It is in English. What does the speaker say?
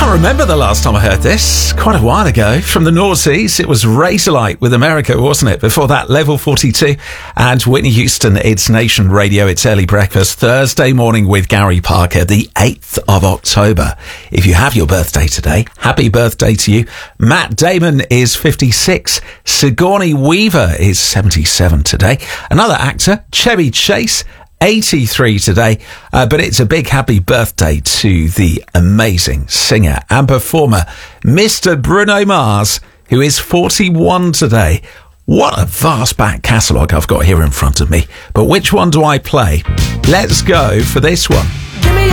Can't remember the last time I heard this. Quite a while ago. From the noughties, it was Razorlight with America, wasn't it? Before that, Level 42 and Whitney Houston. It's Nation Radio. It's Early Breakfast, Thursday morning with Gary Parker, the 8th of October. If you have your birthday today, happy birthday to you. Matt Damon is 56. Sigourney Weaver is 77 today. Another actor, Chevy Chase, 83 today, but it's a big happy birthday to the amazing singer and performer, Mr. Bruno Mars, who is 41 today. What a vast back catalogue I've got here in front of me. But which one do I play? Let's go for this one.